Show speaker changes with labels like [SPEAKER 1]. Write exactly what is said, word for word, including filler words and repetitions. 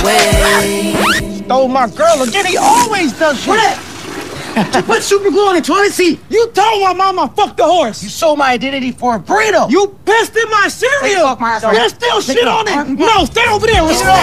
[SPEAKER 1] Way.
[SPEAKER 2] Stole my girl again. He always does shit.
[SPEAKER 1] What? You put super glue on the toilet seat.
[SPEAKER 2] You told my mama fuck the horse.
[SPEAKER 1] You sold my identity for a burrito.
[SPEAKER 2] You pissed in my cereal.
[SPEAKER 1] Take off my-
[SPEAKER 2] There's still
[SPEAKER 1] Take
[SPEAKER 2] shit
[SPEAKER 1] it
[SPEAKER 2] on
[SPEAKER 1] off.
[SPEAKER 2] it. No, stay over there.